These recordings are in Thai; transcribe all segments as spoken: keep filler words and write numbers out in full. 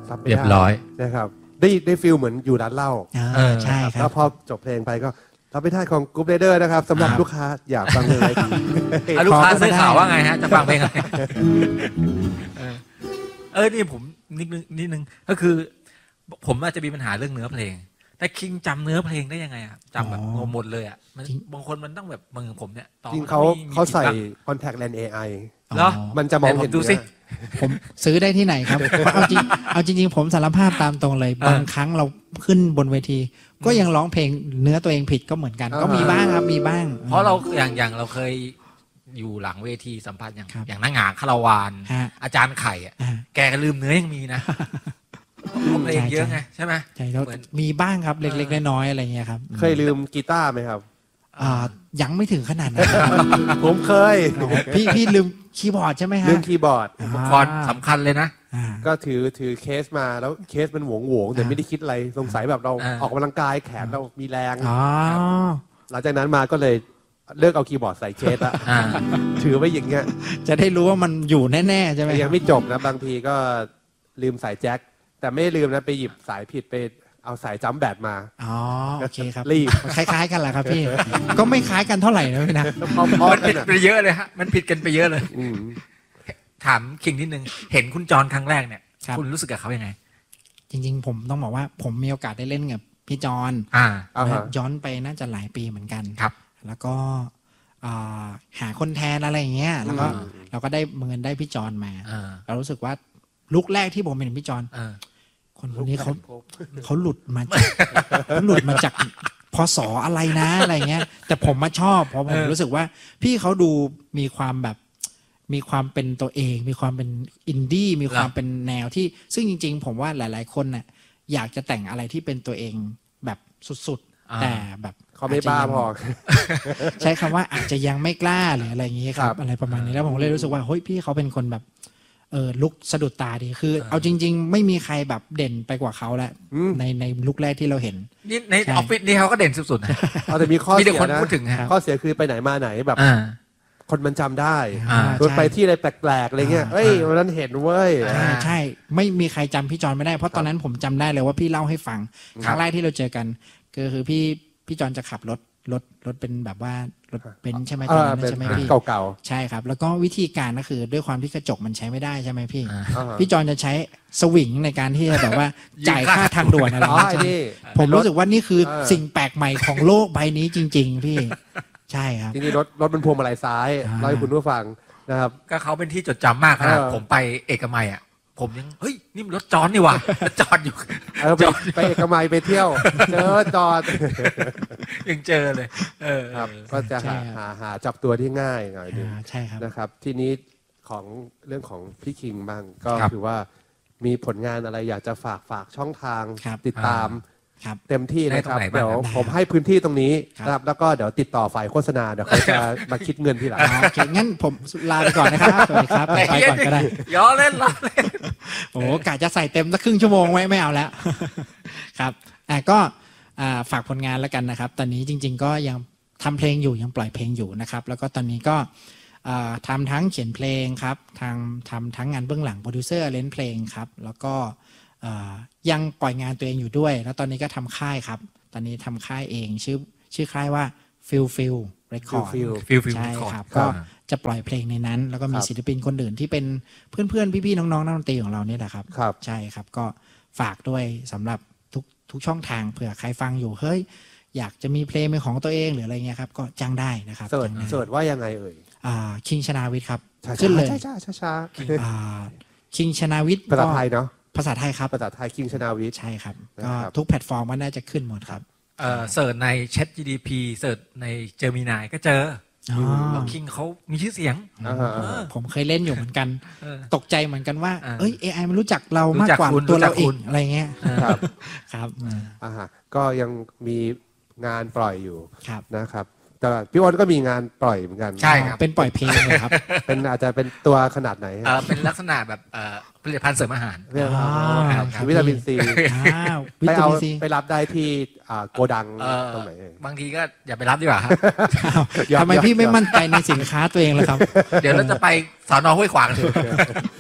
ซับไม่เรียได้บร้อยนะครับได้ได้ฟีลเหมือนอยู่ร้านเหล้าเออใช่คแล้รัวบพอจบเพลงไปก็ซับไม่ได้ของกรุ๊ปเรเดอร์นะครับสำหรับครับลูกค้าอยากฟังเพลงอะไรดีอ่ะลูกค้าขอก็ไม่ซื้อได้ข่าวว่าไงฮะจะฟังเพลงอะไรเออเออนี่ผมนิดนึงนิดนึงก็คือ ผมอาจจะมีปัญหาเรื่องเนื้อเพลง แต่คิงจำเนื้อเพลงได้ยังไงอ่ะจำแบบอ๋อหมดเลยอ่ะมันจริงบางคนมันต้องแบบบางอย่างผมเนี่ยตอนจริงเขามีเขาใส่มี contact lens เอ ไอเหรอมันจะมองเห็นไหนผมดูสิเนื้อผมซื้อได้ที่ไหนครับ เอาจริงเอาจริงๆผมสารภาพตามตรงเลยอ่าบางครั้งเราขึ้นบนเวที ก็ยังร้องเพลงเนื้อตัวเองผิดก็เหมือนกันอ่าก็มีบ้างครับมีบ้างเพราะเราอย่างอย่างเราเคยอยู่หลังเวทีสัมภาษณ์อย่างครับอย่างนางงาคาราวานฮะอาจารย์ไข่อ่ะอ่าแกก็ลืมเนื้อยังมีนะเพราะเพลงเยอะไงใช่ไหมใช่แล้วเหมือนมีบ้างครับเล็กเออๆน้อยๆอะไรเงี้ยครับเคยลืมกีตาร์ไหมครับอ่ายังไม่ถึงขนาดนั้นผมเคยอ๋อพี่พี่ลืมคีย์บอร์ดใช่ไหมฮะลืมคีย์บอร์ดอุปกรณ์สำคัญเลยนะอ่าก็ถือถือเคสมาแล้วเคสมันหวงหวงๆแต่อ่าไม่ได้คิดอะไรสงสัยแบบเราอ่าออกกำลังกายแขนเรามีแรงอ๋อหลังจากนั้นมาก็เลยเลิกเอาคีย์บอร์ดใส่เคสละอ่าถือไว้อย่างเงี้ยจะได้รู้ว่ามันอยู่แน่ๆใช่ไหมแต่คยัรับงไม่จบนะบางทีก็ลืมสายแจ็คแต่ไม่ลืมนะไปหยิบสายผิดไปเอาสายจัมป์แบตมาอ๋อโอเคครับรีบคล้ายๆกันแหละครับพี่ ก็ไม่คล้ายกันเท่าไหร่นะพี่นะพร้อมัมนๆกัผินดอะไปเยอะเลยฮะ มันผิดกันไปเยอะเลยอืมถามคิงนิดนึง เห็นคุณจรครั้งแรกเนี่ยครับคุณรู้สึกกับเขายังไงจริงๆ ผมต้องบอกว่าผมมีโอกาสได้เล่นกับพี่จอนอ่าอ่าฮะย้อนไปน่าจะหลายปีเหมือนกันครับแล้วก็อ่าหาคนแทนอะไรอย่างเงี้ย แล้วก็อืมเราก็ได้เงินได้พี่จอนมาอ่าเรารู้สึกว่าลุกแรกที่ผมเห็นพี่จอนอ่าคนคนนี้เขาเขาหลุดมาจากเขาหลุดมาจากพศอะไรนะอะไรเงี้ย แต่ผมมาชอบเพราะผมเออรู้สึกว่าพี่เขาดูมีความแบบมีความเป็นตัวเอง มีความเป็นอินดี้มีความเป็นแนวที่ซึ่งจริง ๆ ผมว่าหลาย ๆ คนน่ะอยากจะแต่งอะไรที่เป็นตัวเองแบบสุดอ่าๆ แต่แบบเขาไม่บ้าพอใช้คำว่าอาจจะยังไม่กล้าหรืออะไรอย่างนี้คครัรับบอะไรประมาณนี้แล้วผมเลยรู้สึกว่าเฮ้ยพี่เขาเป็นคนแบบเออลุกสะดุดตาดีคืออ่าเอาจริง ๆ ไม่มีใครแบบเด่นไปกว่าเขาแล้วอืมในในลุกแรกที่เราเห็นนี่ในใช่ออฟฟิศนี่เขาก็เด่นสุดๆนะเอาแต่มีข้อมีเสีแต่ยคนนะพูดถึงฮะข้อเสียคือไปไหนมาไหนแบบอ่าคนมันจำได้อ่าชวนไปที่อะไรแปลกๆอะไรเงี้ยอ่าเอ้ยวันนั้นเห็นเว้ยอ่าใช่ใช่ไม่มีใครจำพี่จอนไม่ได้เพราะตอนนั้นผมจำได้เลยว่าพี่เล่าให้ฟังครั้งแรกที่เราเจอกันก็คือพี่พี่จอนจะขับรถรถรถเป็นแบบว่ารถเบนซ์ใช่ไหมเอตอนอนั้นเป็นใช่ไหมเป็นพี่เก่าใช่ครับ แล้วก็วิธีการก็คือด้วยความที่กระจกมันใช้ไม่ได้ใช่ไหมพี่อ่าๆอ่าฮะพี่จอนจะใช้สวิงในการที่จะแบบว่ายิงจ่ายค่าทางด่วนอะไรอ๋ออย่างไอ้เงี้ยนี่ผมรู้สึกว่านี่คือเออสิ่งแปลกใหม่ของโลกใบนี้จริง ๆ พี่ ใช่ครับจริงๆรถรถมันพวงมาลัยซ้ายอ่าเล่าให้คุณผู้ฟังนะครับก็เขาเป็นที่จดจำมากขนาดเออผมไปเอกมัยอ่ะ ผมยัง เฮ้ย นี่มันรถจอนนี่หว่าจอดอยู่เออไปไปเอกมัยไปเที่ยว เจอจอดยังเจอเลย เออครับ ก็จะใช่หาครับหาหาจับตัวที่ง่ายหน่อยหนึงอ่าใช่ครับนะครับ ทีนี้ของเรื่องของพี่คิงบ้างก็ครับคือว่ามีผลงานอะไรอยากจะฝากฝากช่องทางครับติดตามครับเต็มที่นะครับได้ตรงไหนบ้างเดี๋ยวครับผมให้พื้นที่ตรงนี้ครับนะครับแล้วก็เดี๋ยวติดต่อฝ่ายโฆษณาเดี๋ยวเขาจะมาคิดเงินทีหลังอ่าโอเคงั้นผมลาไปก่อนนะครับสวัสดีครับไปก่อนก็ได้ย้อเล่นล้อเล่นโอ้โหกะจะใส่เต็มสักครึ่งชั่วโมงไว้ไม่เอาแล้ว ครับอ่ะก็อ่าฝากผลงานแล้วกันนะครับ ตอนนี้จริง ๆ ก็ยังทำเพลงอยู่ยังปล่อยเพลงอยู่นะครับ แล้วก็ตอนนี้ก็อ่าทำทั้งเขียนเพลงครับทางทำทั้งงานเบื้องหลังโปรดิวเซอร์เล่นเพลงครับ แล้วก็อ่ายังปล่อยงานตัวเองอยู่ด้วย แล้วตอนนี้ก็ทำค่ายครับ ตอนนี้ทำค่ายเองชื่อชื่อค่ายว่า Feel Feel Record Feel ฟิลฟิลใช่ครับครัก็บจะปล่อยเพลงในนั้น แล้วก็มีครับศิลปินคนอื่นที่เป็นเพื่อนๆ พี่ๆ น้องๆ นักดนตรีของเราเนี่ยแหละครับครับใช่ครับ ก็ฝากด้วยสำหรับทุกทุกช่องทางเผื่อใครฟังอยู่ เฮ้ย อยากจะมีเพลงเป็นของตัวเองหรืออะไรเงี้ยครับ ก็จ้างได้นะครับเสิร์ชจ้างได้เสิร์ชว่ายังไงเอ่ยอ่าคิงชนาวิทย์ครับช้าๆขึ้นเลยช้าๆช้าๆช้าอ่าคิงชนาวิทย์ๆภาษาไทยเนาะภาษาไทยครับภาษาไทยคิงชนาวิทย์ใช่ครับนะก็ครับทุกแพลตฟอร์มก็น่าจะขึ้นหมดครับเออเสิร์ชใน Chat จี ดี พี เสิร์ชในเจอมีนายก็เจออ๋อเพราะคิงเขามีชื่อเสียงอ่าฮะเออผมเคยเล่นอยู่เหมือนกันเออตกใจเหมือนกันว่าอ่าเอ้ย เอ ไอ มันรู้จักเรามากรู้จักกว่าคุณตัวเรารู้จักอีคุกณอะไรเงี้ยครับครับอ่าอ่าฮะก็ยังมีงานปล่อยอยู่ครับนะครับ แต่พี่อ้นก็มีงานปล่อยเหมือนกันใช่ครับเป็นปล่อยเพลงเลยครับเป็นอาจจะเป็นตัวขนาดไหนเออเป็นลักษณะแบบเอ่อผลิตภัณฑ์เสริมอาหารเรียกว่าอ๋อครับวิตามินซีอ้าววิไปตาเอามินซีไปรับได้ที่อ่าโกดังเออตรงไหนเอ่ยบางทีก็อย่าไปรับดีกว่าครับอ้าวยอมทำไมยอมพี่ไม่ยอมมั่นใจในสินค้าตัวเองล่ะครับเดี๋ยวเราจะไปสอนอห้วยขวางฮ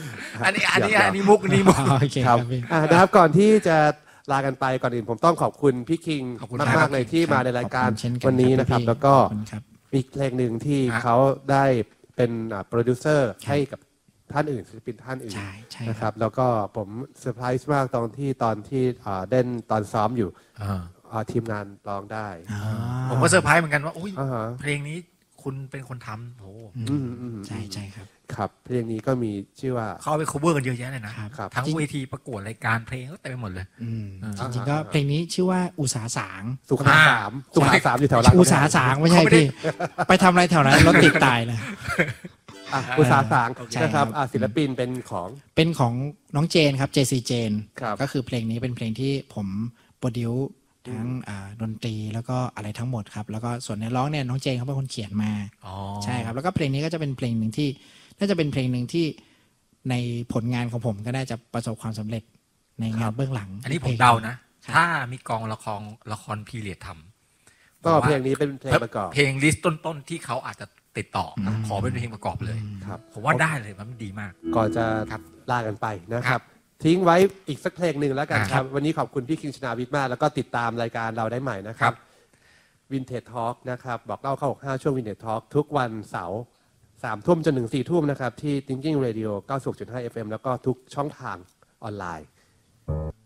อันนี้อันนี้หยกๆอันนี้มุกอันนี้มุกโอเคคครัรับบพี่อ่ะนะครับก่อนที่จะลากันไปก่อนอื่นผมต้องขอบคุณพี่คิงขอบคุณมากครัมากบๆเลยที่มาในรายการขอบคุณเช่นกัวันนี้นะครับพี่แล้วก็ขอบคุณครับมีเพลงหนึ่งที่ฮะเขาได้เป็นโปรดิวเซอร์ให้กับท่านอื่นศิลปินท่านอื่นใช่ใช่นะคครัรับ บแล้วก็ผมเซอร์ไพรส์มากตอนที่ตอนที่อ่าเล่นตอนซ้อมอยู่อ่าอ่าทีมงานร้องได้อ๋อผมก็เซอร์ไพรส์เหมือนกันว่าอุ้ยอ่าฮะเพลงนี้คุณเป็นคนทำโอ้โหอืมอืมใช่ใช่ครับครับเพลงนี้ก็มีชื่อว่าเขาเอาไป cover กันเยอะแยะเลยนะครับครับทั้งจริงเวทีประกวดรายการเพลงก็เต็มไปหมดเลยอืมอ่าจริงๆก็เพลงนี้ชื่อว่าอุสาสางสุขาสามสุขาสามอยู่แถวหลังอุสาสางไม่ใช่เขาไม่ได้พี่ ไปทำอะไรแถวนั้นรถติดตายเลยอ่ะอุสาสางใช่นะคครัรับบ อ่ะศิลปินเป็นของเป็นของน้องเจนครับ เจ ซี เจนครับก็คือเพลงนี้เป็นเพลงที่ผมโปรดิวซ์ทั้งอ่าดนตรีแล้วก็อะไรทั้งหมดครับ แล้วก็ส่วนในร้องเนี่ยน้องเจนเขาเป็นคนเขียนมาอ๋อใช่ครับ แล้วก็เพลงนี้ก็จะเป็นเพลงหนึ่งที่น่าจะเป็นเพลงหนึ่งที่ในผลงานของผมก็น่าจะประสบความสำเร็จในงานเบื้องหลังอันนี้ผมพลงเดานะครับถ้ามีกองละครละครพีเรียดทำก็ผมว่าเพลงนี้เป็นเพลงประกอบเพลงลิสต์ต้นๆที่เขาอาจจะติดต่ออขอเป็นเพลงประกอบเลยครับผมว่าได้เลยมันดีมากก่อนจะครับลากันไปนะคครัรับบทิ้งไว้อีกสักเพลงหนึ่งแล้วกันอ่าคครัรับบวันนี้ขอบคุณพี่คิงชนาวิทย์มาก แล้วก็ติดตามรายการเราได้ใหม่นะคครัรับบ วินเทจทอล์กนะครับ บอกเล่าเข้าหกห้าช่วงวินเทจทอล์กทุกวันเสาร์สามทุ่มจนถึงสี่ทุ่มนะครับ ที่ Thinking Radio เก้าสิบหกจุดห้า เอฟ เอ็ม แล้วก็ทุกช่องทางออนไลน์